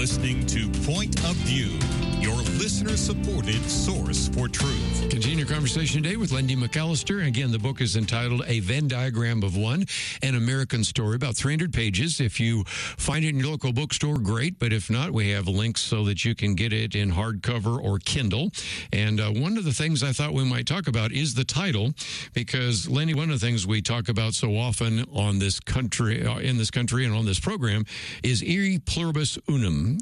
listening to Point of View, your listener-supported source for truth. Continue your conversation today with Lindy McAllister. Again, the book is entitled A Venn Diagram of One, an American Story, about 300 pages. If you find it in your local bookstore, great. But if not, we have links so that you can get it in hardcover or Kindle. And one of the things I thought we might talk about is the title, because, Lindy, one of the things we talk about so often on this country, in this country and on this program is e pluribus unum,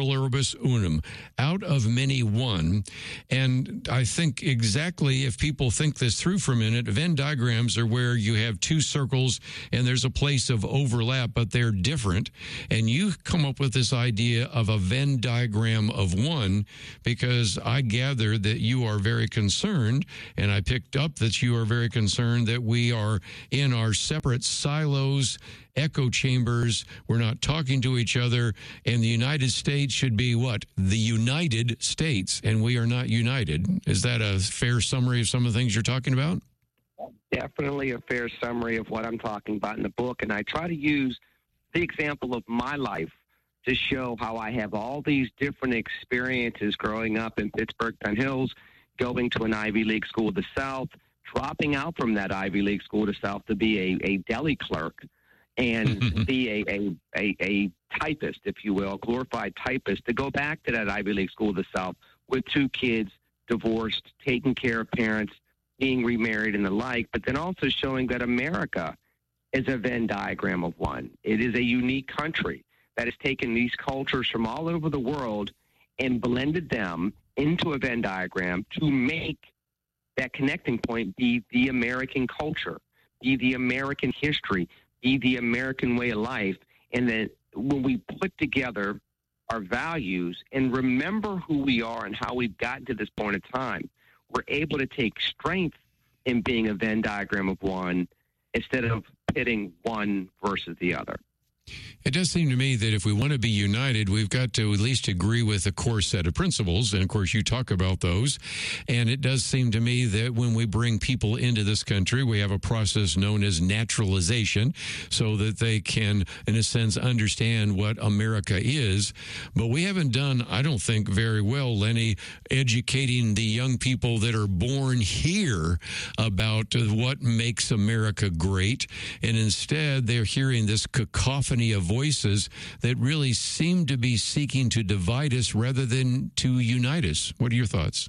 out of many one. And I think exactly, if people think this through for a minute, Venn diagrams are where you have two circles and there's a place of overlap, but they're different. And you come up with this idea of a Venn diagram of one, because I gather that you are very concerned, and I picked up that you are very concerned that we are in our separate silos, echo chambers. We're not talking to each other, and the United States should be what? The United States, and we are not united. Is that a fair summary of some of the things you're talking about? Definitely a fair summary of what I'm talking about in the book, and I try to use the example of my life to show how I have all these different experiences growing up in Pittsburgh Penn Hills, going to an Ivy League school of the South, dropping out from that Ivy League school of the South to be a deli clerk, and be a typist, if you will, a glorified typist, to go back to that Ivy League school of the South with two kids, divorced, taking care of parents, being remarried and the like, but then also showing that America is a Venn diagram of one. It is a unique country that has taken these cultures from all over the world and blended them into a Venn diagram to make that connecting point be the American culture, be the American history, be the American way of life. And then when we put together our values and remember who we are and how we've gotten to this point in time, we're able to take strength in being a Venn diagram of one instead of pitting one versus the other. It does seem to me that if we want to be united, we've got to at least agree with a core set of principles. And, of course, you talk about those. And it does seem to me that when we bring people into this country, we have a process known as naturalization so that they can, in a sense, understand what America is. But we haven't done, I don't think, very well, Lenny, educating the young people that are born here about what makes America great. And instead, they're hearing this cacophony of voices that really seem to be seeking to divide us rather than to unite us. What are your thoughts?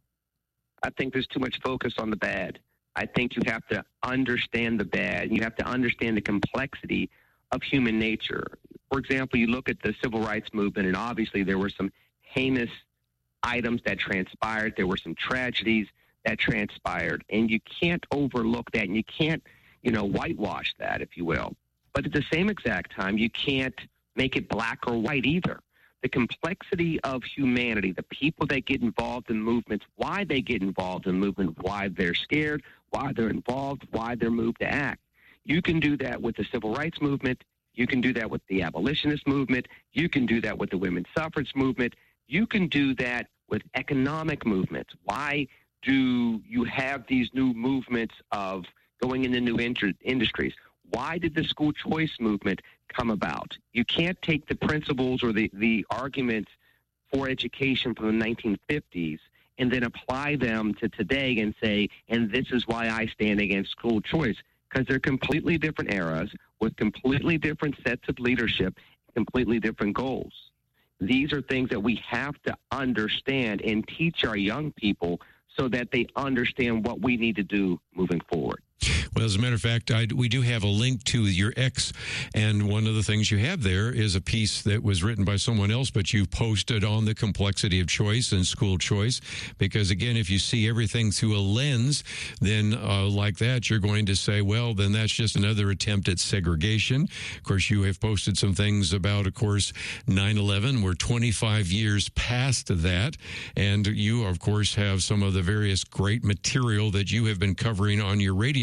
I think there's too much focus on the bad. I think you have to understand the bad. You have to understand the complexity of human nature. For example, you look at the civil rights movement, and obviously there were some heinous items that transpired. There were some tragedies that transpired, and you can't overlook that, and you can't, whitewash that, if you will. But at the same exact time, you can't make it black or white either. The complexity of humanity, the people that get involved in movements, why they get involved in movement, why they're scared, why they're involved, why they're moved to act. You can do that with the civil rights movement. You can do that with the abolitionist movement. You can do that with the women's suffrage movement. You can do that with economic movements. Why do you have these new movements of going into new industries? Why did the school choice movement come about? You can't take the principles or the arguments for education from the 1950s and then apply them to today and say, and this is why I stand against school choice, because they're completely different eras with completely different sets of leadership, completely different goals. These are things that we have to understand and teach our young people so that they understand what we need to do moving forward. Well, as a matter of fact, we do have a link to your X, and one of the things you have there is a piece that was written by someone else, but you posted on the complexity of choice and school choice, because, again, if you see everything through a lens, then like that, you're going to say, well, then that's just another attempt at segregation. Of course, you have posted some things about, of course, 9/11. We're 25 years past that, and you, of course, have some of the various great material that you have been covering on your radio show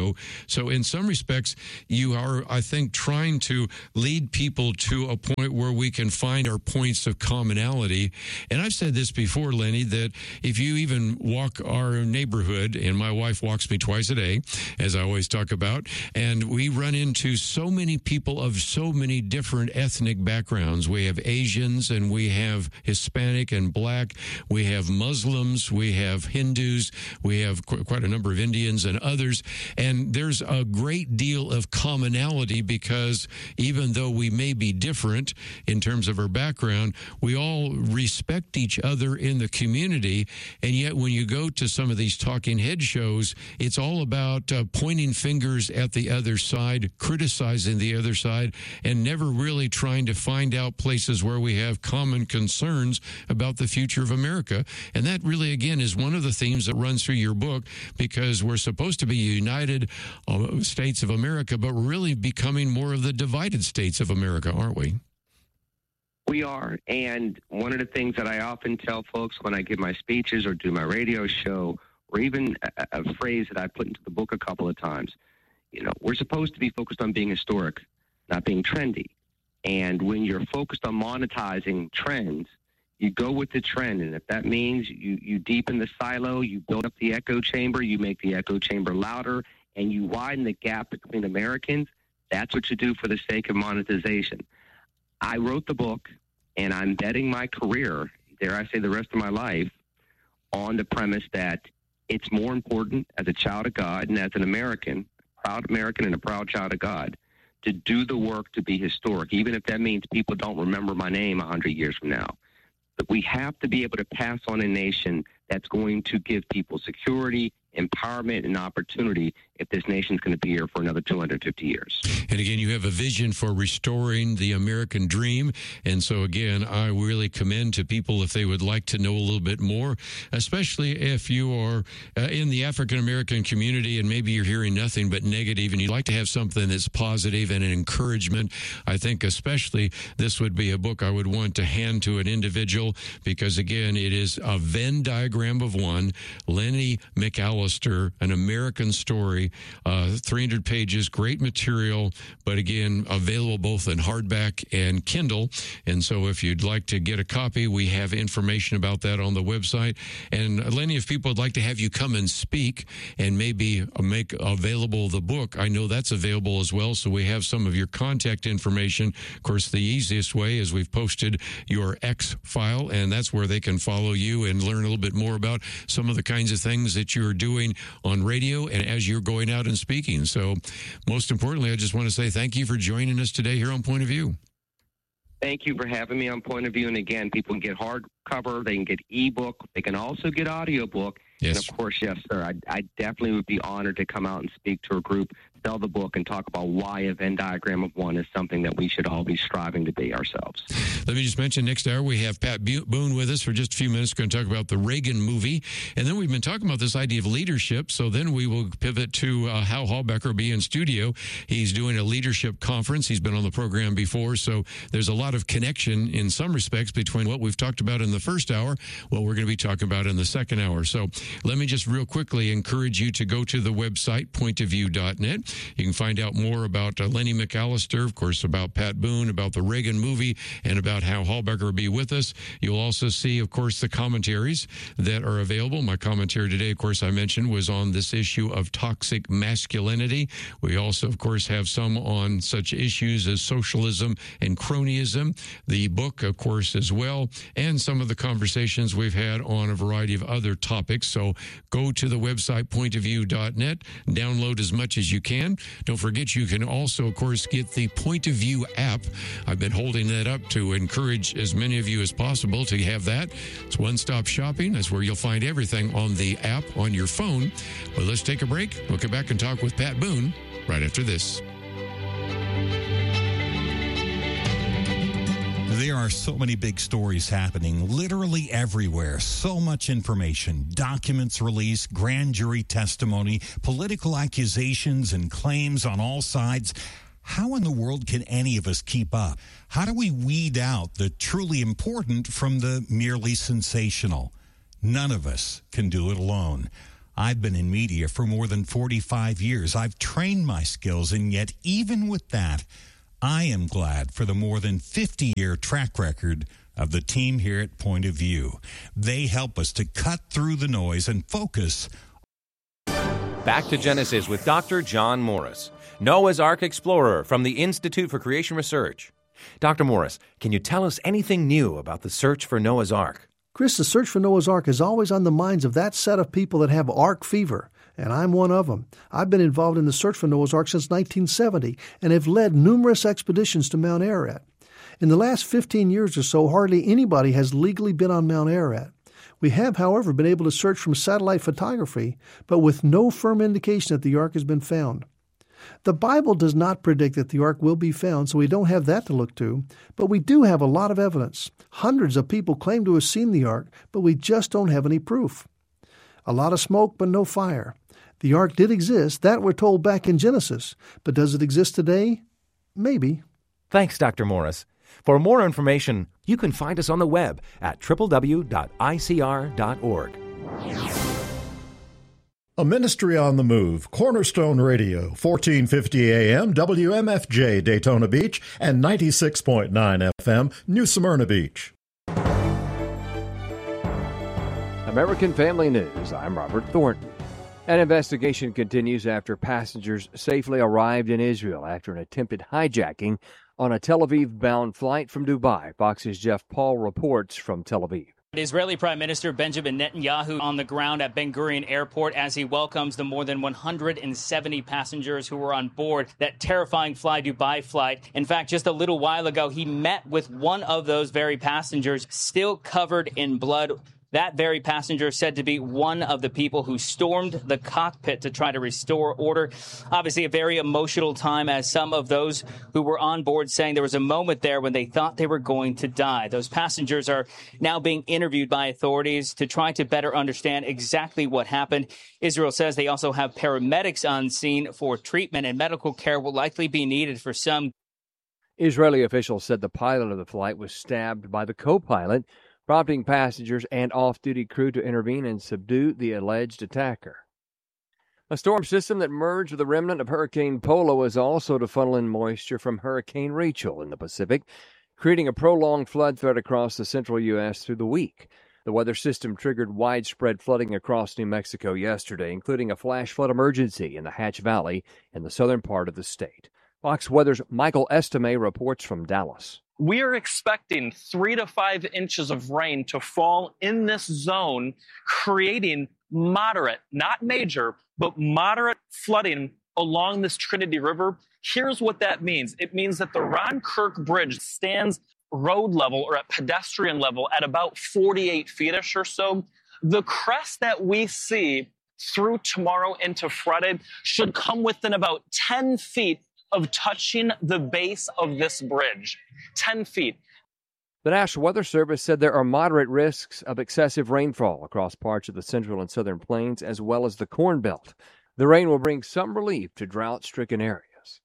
show. So in some respects, you are, I think, trying to lead people to a point where we can find our points of commonality. And I've said this before, Lenny, that if you even walk our neighborhood, and my wife walks me twice a day, as I always talk about, and we run into so many people of so many different ethnic backgrounds. We have Asians, and we have Hispanic and Black. We have Muslims. We have Hindus. We have quite a number of Indians and others. And there's a great deal of commonality because even though we may be different in terms of our background, we all respect each other in the community. And yet when you go to some of these talking head shows, it's all about pointing fingers at the other side, criticizing the other side, and never really trying to find out places where we have common concerns about the future of America. And that really, again, is one of the themes that runs through your book, because we're supposed to be United States of America, but we're really becoming more of the divided states of America, aren't we? We are. And one of the things that I often tell folks when I give my speeches or do my radio show, or even a phrase that I put into the book a couple of times, we're supposed to be focused on being historic, not being trendy. And when you're focused on monetizing trends, you go with the trend. And if that means you deepen the silo, you build up the echo chamber, you make the echo chamber louder, and you widen the gap between Americans, that's what you do for the sake of monetization. I wrote the book, and I'm betting my career, dare I say the rest of my life, on the premise that it's more important as a child of God and as an American, a proud American and a proud child of God, to do the work to be historic, even if that means people don't remember my name 100 years from now. But we have to be able to pass on a nation that's going to give people security, empowerment, and opportunity if this nation's going to be here for another 250 years. And again, you have a vision for restoring the American dream. And so again, I really commend to people if they would like to know a little bit more, especially if you are in the African American community and maybe you're hearing nothing but negative and you'd like to have something that's positive and an encouragement. I think especially this would be a book I would want to hand to an individual, because again, it is a Venn diagram of one. Lenny McAllister, An American Story, 300 pages, great material, but again, available both in hardback and Kindle. And so if you'd like to get a copy, we have information about that on the website. And Lenny, if people would like to have you come and speak and maybe make available the book, I know that's available as well. So we have some of your contact information. Of course, the easiest way is we've posted your X file, and that's where they can follow you and learn a little bit more about some of the kinds of things that you're doing on radio and as you're going out and speaking. So most importantly, I just want to say thank you for joining us today here on Point of View. Thank you for having me on Point of View. And again, people can get hardcover, they can get ebook, they can also get audiobook. Yes. And of course, yes, sir, I definitely would be honored to come out and speak to a group, sell the book, and talk about why a Venn diagram of one is something that we should all be striving to be ourselves. Let me just mention, next hour we have Pat Boone with us for just a few minutes. We're going to talk about the Reagan movie. And then we've been talking about this idea of leadership. So then we will pivot to Hal Hallbecker will be in studio. He's doing a leadership conference. He's been on the program before. So there's a lot of connection in some respects between what we've talked about in the first hour, what we're going to be talking about in the second hour. So let me just real quickly encourage you to go to the website, pointofview.net. You can find out more about Lenny McAllister, of course, about Pat Boone, about the Reagan movie, and about how Hallbecker will be with us. You'll also see, of course, the commentaries that are available. My commentary today, of course, I mentioned, was on this issue of toxic masculinity. We also, of course, have some on such issues as socialism and cronyism. The book, of course, as well, and some of the conversations we've had on a variety of other topics. So go to the website, pointofview.net, download as much as you can. Don't forget, you can also, of course, get the Point of View app. I've been holding that up to encourage as many of you as possible to have that. It's one-stop shopping. That's where you'll find everything on the app on your phone. But let's take a break. We'll come back and talk with Pat Boone right after this. There are so many big stories happening literally everywhere. So much information, documents released, grand jury testimony, political accusations and claims on all sides. How in the world can any of us keep up? How do we weed out the truly important from the merely sensational? None of us can do it alone. I've been in media for more than 45 years. I've trained my skills, and yet even with that, I am glad for the more than 50-year track record of the team here at Point of View. They help us to cut through the noise and focus. Back to Genesis with Dr. John Morris, Noah's Ark explorer from the Institute for Creation Research. Dr. Morris, can you tell us anything new about the search for Noah's Ark? Chris, the search for Noah's Ark is always on the minds of that set of people that have Ark fever, and I'm one of them. I've been involved in the search for Noah's Ark since 1970 and have led numerous expeditions to Mount Ararat. In the last 15 years or so, hardly anybody has legally been on Mount Ararat. We have, however, been able to search from satellite photography, but with no firm indication that the Ark has been found. The Bible does not predict that the Ark will be found, so we don't have that to look to, but we do have a lot of evidence. Hundreds of people claim to have seen the Ark, but we just don't have any proof. A lot of smoke, but no fire. The Ark did exist, that we're told back in Genesis, but does it exist today? Maybe. Thanks, Dr. Morris. For more information, you can find us on the web at www.icr.org. A ministry on the move, Cornerstone Radio, 1450 AM, WMFJ, Daytona Beach, and 96.9 FM, New Smyrna Beach. American Family News, I'm Robert Thornton. An investigation continues after passengers safely arrived in Israel after an attempted hijacking on a Tel Aviv-bound flight from Dubai. Fox's Jeff Paul reports from Tel Aviv. Israeli Prime Minister Benjamin Netanyahu on the ground at Ben Gurion Airport as he welcomes the more than 170 passengers who were on board that terrifying Fly Dubai flight. In fact, just a little while ago, he met with one of those very passengers still covered in blood. That very passenger said to be one of the people who stormed the cockpit to try to restore order. Obviously, a very emotional time, as some of those who were on board saying there was a moment there when they thought they were going to die. Those passengers are now being interviewed by authorities to try to better understand exactly what happened. Israel says they also have paramedics on scene for treatment, and medical care will likely be needed for some. Israeli officials said the pilot of the flight was stabbed by the co-pilot, prompting passengers and off-duty crew to intervene and subdue the alleged attacker. A storm system that merged with a remnant of Hurricane Polo is also to funnel in moisture from Hurricane Rachel in the Pacific, creating a prolonged flood threat across the central U.S. through the week. The weather system triggered widespread flooding across New Mexico yesterday, including a flash flood emergency in the Hatch Valley in the southern part of the state. Fox Weather's Michael Estime reports from Dallas. We are expecting 3 to 5 inches of rain to fall in this zone, creating moderate, not major, but moderate flooding along this Trinity River. Here's what that means. It means that the Ron Kirk Bridge stands road level or at pedestrian level at about 48 feet-ish or so. The crest that we see through tomorrow into Friday should come within about 10 feet of touching the base of this bridge. 10 feet. The National Weather Service said there are moderate risks of excessive rainfall across parts of the central and southern plains as well as the Corn Belt. The rain will bring some relief to drought-stricken areas.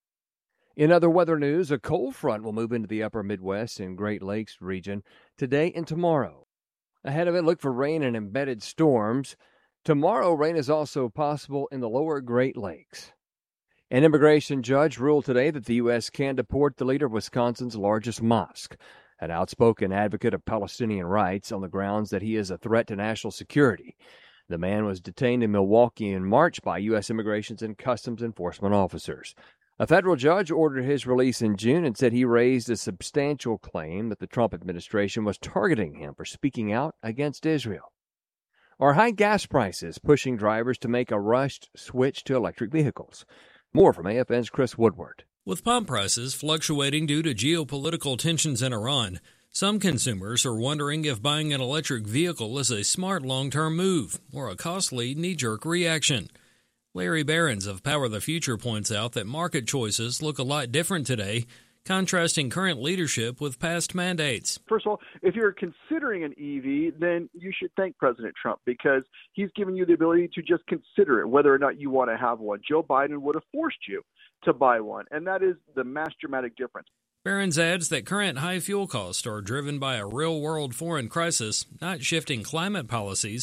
In other weather news, a cold front will move into the upper Midwest and Great Lakes region today and tomorrow. Ahead of it, look for rain and embedded storms. Tomorrow, rain is also possible in the lower Great Lakes. An immigration judge ruled today that the U.S. can deport the leader of Wisconsin's largest mosque, an outspoken advocate of Palestinian rights, on the grounds that he is a threat to national security. The man was detained in Milwaukee in March by U.S. Immigration and Customs Enforcement officers. A federal judge ordered his release in June and said he raised a substantial claim that the Trump administration was targeting him for speaking out against Israel. Are high gas prices pushing drivers to make a rushed switch to electric vehicles? More from AFN's Chris Woodward. With pump prices fluctuating due to geopolitical tensions in Iran, some consumers are wondering if buying an electric vehicle is a smart long-term move or a costly knee-jerk reaction. Larry Behrens of Power the Future points out that market choices look a lot different today, contrasting current leadership with past mandates. First of all, if you're considering an EV, then you should thank President Trump because he's given you the ability to just consider it, whether or not you want to have one. Joe Biden would have forced you to buy one, and that is the mass dramatic difference. Behrens adds that current high fuel costs are driven by a real-world foreign crisis, not shifting climate policies,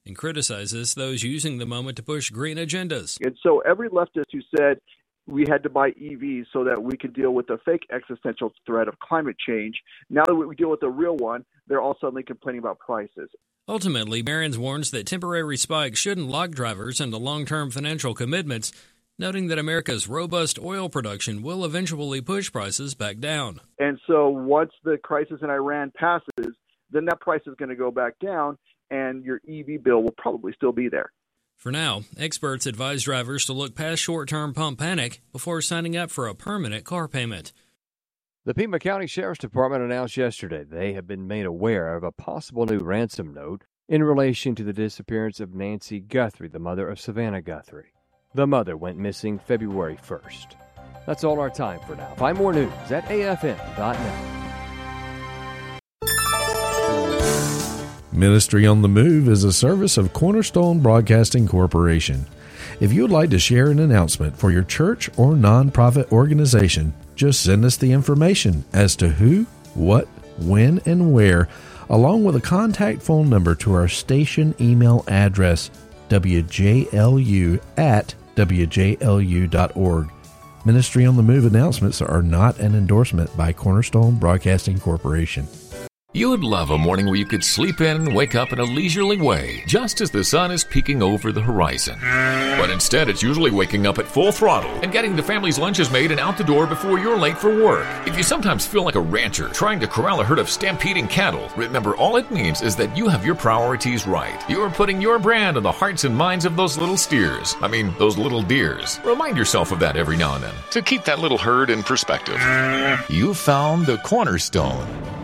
and criticizes those using the moment to push green agendas. And so every leftist who said we had to buy EVs so that we could deal with the fake existential threat of climate change, now that we deal with the real one, they're all suddenly complaining about prices. Ultimately, Behrens warns that temporary spikes shouldn't lock drivers into long-term financial commitments, noting that America's robust oil production will eventually push prices back down. And so once the crisis in Iran passes, then that price is going to go back down, and your EV bill will probably still be there. For now, experts advise drivers to look past short-term pump panic before signing up for a permanent car payment. The Pima County Sheriff's Department announced yesterday they have been made aware of a possible new ransom note in relation to the disappearance of Nancy Guthrie, the mother of Savannah Guthrie. The mother went missing February 1st. That's all our time for now. Find more news at afn.net. Ministry on the Move is a service of Cornerstone Broadcasting Corporation. If you would like to share an announcement for your church or nonprofit organization, just send us the information as to who, what, when, and where, along with a contact phone number to our station email address, wjlu@wjlu.org. Ministry on the Move announcements are not an endorsement by Cornerstone Broadcasting Corporation. You would love a morning where you could sleep in and wake up in a leisurely way, just as the sun is peeking over the horizon. But instead, it's usually waking up at full throttle and getting the family's lunches made and out the door before you're late for work. If you sometimes feel like a rancher trying to corral a herd of stampeding cattle, remember all it means is that you have your priorities right. You are putting your brand on the hearts and minds of those little steers. Those little deers. Remind yourself of that every now and then to keep that little herd in perspective. You found the Cornerstone.